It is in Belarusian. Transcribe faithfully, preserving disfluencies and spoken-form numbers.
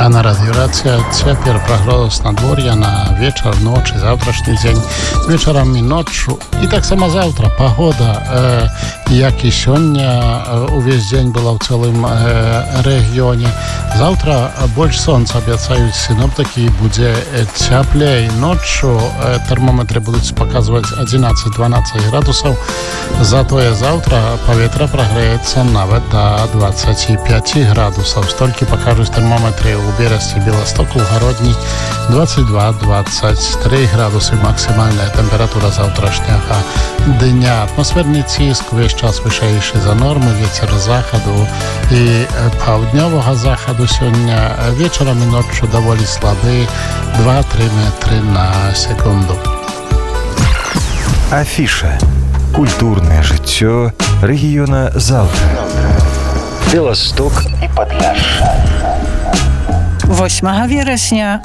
А на радиорація цяпер прагноз надвор'я на вечар, ноч і заўтрашні дзень, вечарам і ноччу. І таксама заўтра пагода, э, як і сёння, э, увесь дзень была ў цэлым э, рэгіёне. Заўтра больш сонца абяцаюць сіноптыкі, будзе цяплей. Ноччу э, тэрмометры будуць паказваць адзінаццаць-дванаццаць градусаў. Затое заўтра паветра прагрэецца нават да дваццаць пяць градусаў. Столькі пакажуць тэрмометры у Берасці, Беластоку, Гародні, двадцать два - двадцать три градусы максимальная тэмпература заўтрашняга дня. Атмасферны ціск увесь час вышэйшы за нормы, вецер захаду і паўднёвага захаду сёння вечарам і ноччу даволі слабы, два-тры метры на секунду. Афіша. Культурнае жыццё рэгіёна заўтра. Беласток і Падляшша. восьмага верасня